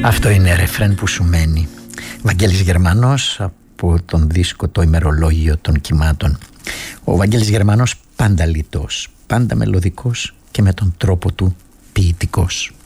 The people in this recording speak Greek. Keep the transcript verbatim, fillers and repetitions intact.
Αυτό είναι ρεφρέν που σου μένει. Βαγγέλης Γερμανός από τον δίσκο «Το ημερολόγιο των κυμάτων». Ο Βαγγέλης Γερμανός πάντα λιτός, πάντα μελωδικός και με τον τρόπο του ποιητικός.